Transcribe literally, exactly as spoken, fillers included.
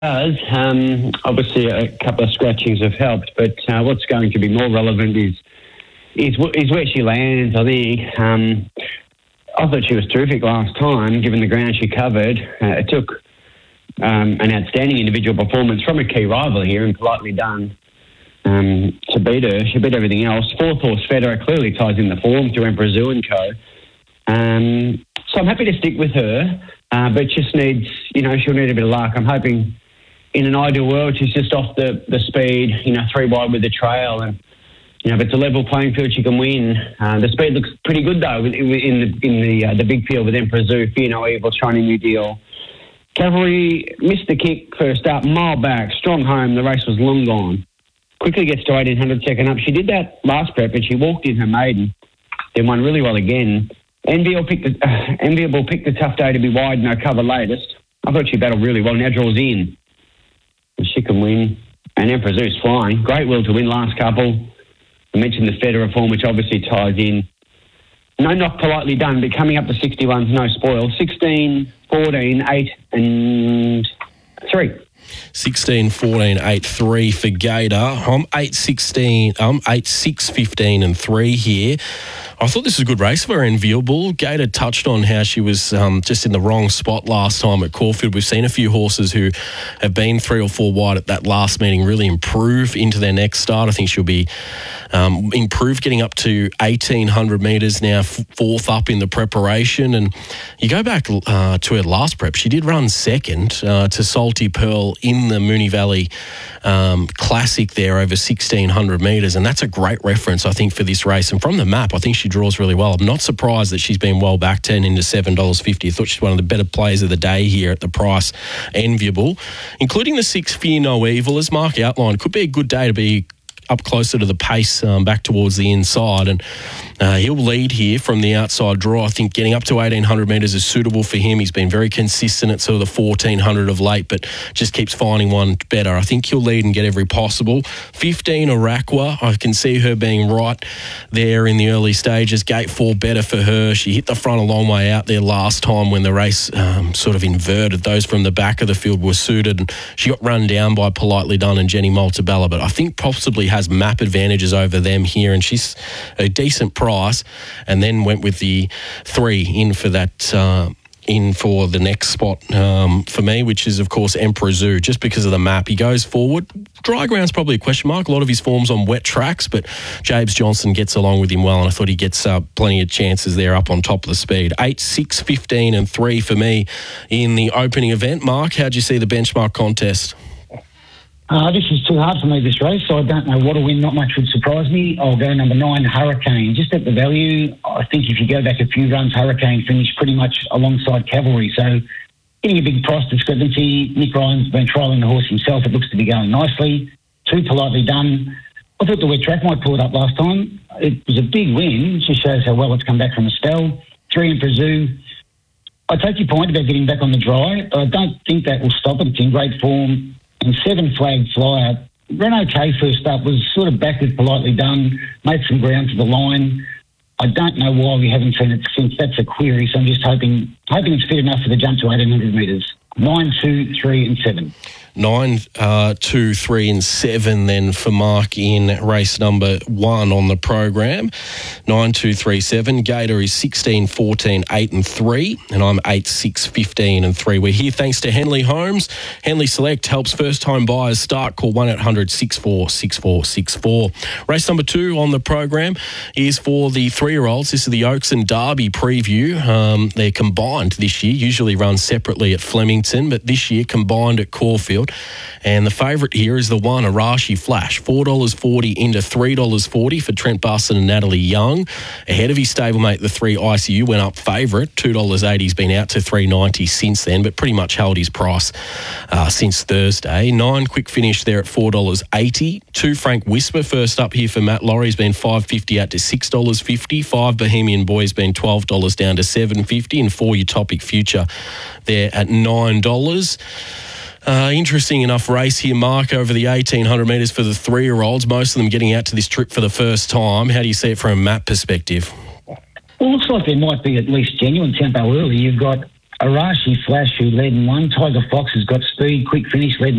does. Um, obviously, a couple of scratchings have helped, but uh, what's going to be more relevant is is, is where she lands, I think. Um, I thought she was terrific last time, given the ground she covered. Uh, it took um, an outstanding individual performance from a key rival here, and Politely Done, um, to beat her. She beat everything else. Fourth horse, Federer, clearly ties in the form through Emperor Zoo and Co. Um, so I'm happy to stick with her, uh, but just needs, you know, she'll need a bit of luck. I'm hoping in an ideal world she's just off the, the speed, you know, three wide with the trail, and you know, if it's a level playing field, she can win. Uh, the speed looks pretty good though in the in the uh, the big field with Emperor Zoo, Fear No Evil, Shiny New Deal. Cavalry missed the kick first up, mile back, strong home. The race was long gone. Quickly gets to eighteen hundred second up. She did that last prep, and she walked in her maiden, then won really well again. Enviable picked the uh, Enviable picked the tough day to be wide, no cover latest. I thought she battled really well. Now draws in, and she can win. And Emperor Zoo's flying. Great will to win last couple. I mentioned the Federer form, which obviously ties in. No knock, Politely Done, but coming up to sixty-ones, no spoil. sixteen, fourteen, eight and three. sixteen, fourteen, eight, three for Gator. I'm eight, sixteen, I'm eight, six, fifteen and three here. I thought this was a good race for Enviable. Gator touched on how she was um, just in the wrong spot last time at Caulfield. We've seen a few horses who have been three or four wide at that last meeting really improve into their next start. I think she'll be um, improved getting up to eighteen hundred metres now, f- fourth up in the preparation. And you go back uh, to her last prep, she did run second uh, to Salty Pearl in the Moonee Valley um, Classic there over sixteen hundred metres. And that's a great reference, I think, for this race. And from the map, I think she draws really well. I'm not surprised that she's been well back ten into seven dollars fifty. I thought she's one of the better players of the day here at the price. Enviable, including the six Fear No Evil, as Mark outlined, could be a good day to be up closer to the pace, um, back towards the inside, and uh, he'll lead here from the outside draw. I think getting up to eighteen hundred metres is suitable for him. He's been very consistent at sort of the fourteen hundred of late, but just keeps finding one better. I think he'll lead and get every possible. fifteen, Arakwa, I can see her being right there in the early stages. Gate four better for her. She hit the front a long way out there last time when the race um, sort of inverted. Those from the back of the field were suited, and she got run down by Politely Done and Jenny Maltabella, but I think possibly has map advantages over them here, and she's a decent price, and then went with the three in for that uh, in for the next spot um, for me, which is of course Emperor Zoo, just because of the map. He goes forward. Dry ground's probably a question mark. A lot of his form's on wet tracks, but James Johnson gets along with him well, and I thought he gets uh, plenty of chances there up on top of the speed. eight, six, fifteen and three for me in the opening event. Mark, how'd you see the benchmark contest? Uh, this is too hard for me, this race, so I don't know what'll win. Not much would surprise me. I'll go number nine, Hurricane. Just at the value, I think if you go back a few runs, Hurricane finished pretty much alongside Cavalry. So getting a big price discrepancy. Nick Ryan's been trialling the horse himself. It looks to be going nicely. Two, Politely Done. I thought the wet track might pull it up last time. It was a big win. Just shows how well it's come back from a spell. Three, Emperor Zoo. I take your point about getting back on the dry. I don't think that will stop it. It's in great form. And seven, Flag Flyer. Ran okay first up, was sort of back with Politely Done, made some ground to the line. I don't know why we haven't seen it since. That's a query, so I'm just hoping hoping it's fit enough for the jump to eighteen hundred metres. Nine, two, three and seven. Nine, uh, two, three and seven then for Mark in race number one on the program. Nine, two, three, seven. Gator is sixteen, fourteen, eight and three, and I'm eight, six, fifteen and three. We're here thanks to Henley Homes. Henley Select helps first-time buyers start. Call one eight hundred, six four six four six four. Race number two on the program is for the three-year-olds. This is the Oaks and Derby preview. Um, they're combined this year, usually run separately at Flemington, but this year combined at Caulfield. And the favourite here is the one, Arashi Flash, four dollars forty into three dollars forty for Trent Buston and Natalie Young. Ahead of his stablemate, the three I C U went up favourite, two dollars eighty. He's been out to three dollars ninety since then, but pretty much held his price uh, since Thursday. Nine, Quick Finish there at four dollars eighty. Two, Frank Whisper, first up here for Matt Laurie, has been five dollars fifty out to six dollars fifty. Five, Bohemian Boy has been twelve dollars down to seven dollars fifty. And four, Utopic Future there at nine dollars. Uh, interesting enough race here, Mark, over the eighteen hundred metres for the three-year-olds, most of them getting out to this trip for the first time. How do you see it from a map perspective? Well, it looks like there might be at least genuine tempo early. You've got Arashi Flash, who led and won. Tiger Fox has got speed, Quick Finish led